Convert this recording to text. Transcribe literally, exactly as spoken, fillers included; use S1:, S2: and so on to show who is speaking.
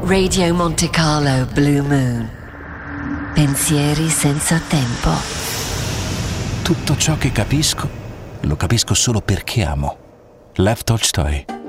S1: Radio Monte Carlo Blue Moon. Pensieri senza tempo.
S2: Tutto ciò che capisco, lo capisco solo perché amo. Lev Tolstoi.